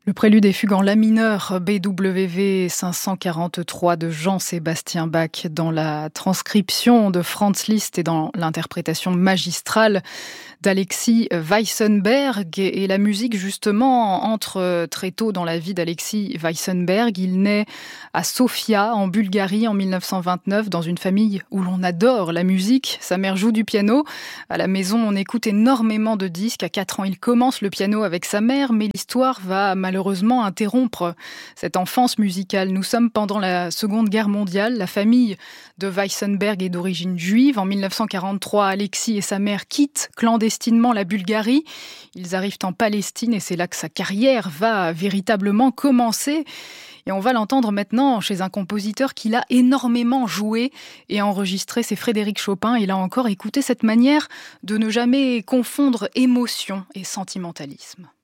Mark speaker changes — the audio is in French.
Speaker 1: Le prélude et fugue en la mineur BWV 543 de Jean-Sébastien Bach dans la transcription de Franz Liszt et dans l'interprétation magistrale d'Alexis Weissenberg. Et la musique, justement, entre très tôt dans la vie d'Alexis Weissenberg. Il naît à Sofia, en Bulgarie, en 1929, dans une famille où l'on adore la musique. Sa mère joue du piano. À la maison, on écoute énormément de disques. À 4 ans, il commence le piano avec sa mère, mais l'histoire va malheureusement interrompre cette enfance musicale. Nous sommes pendant la Seconde Guerre mondiale. La famille de Weissenberg est d'origine juive. En 1943, Alexis et sa mère quittent clandestinement la Bulgarie. Ils arrivent en Palestine et c'est là que sa carrière va véritablement commencer. Et on va l'entendre maintenant chez un compositeur qui l'a énormément joué et enregistré, c'est Frédéric Chopin. Et là encore, écoutez cette manière de ne jamais confondre émotion et sentimentalisme.